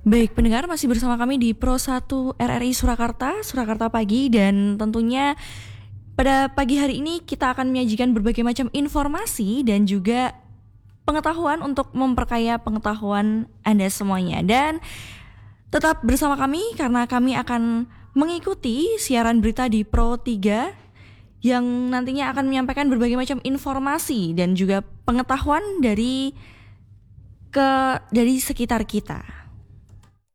Baik, pendengar masih bersama kami di Pro 1 RRI Surakarta, Surakarta Pagi, dan tentunya pada pagi hari ini kita akan menyajikan berbagai macam informasi dan juga pengetahuan untuk memperkaya pengetahuan Anda semuanya. Dan tetap bersama kami karena kami akan mengikuti siaran berita di Pro 3 yang nantinya akan menyampaikan berbagai macam informasi dan juga pengetahuan dari sekitar kita.